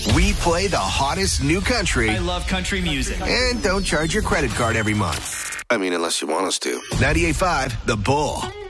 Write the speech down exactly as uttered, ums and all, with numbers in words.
We play the hottest new country. I love country music. And don't charge your credit card every month. I mean, unless you want us to. ninety-eight point five The Bull.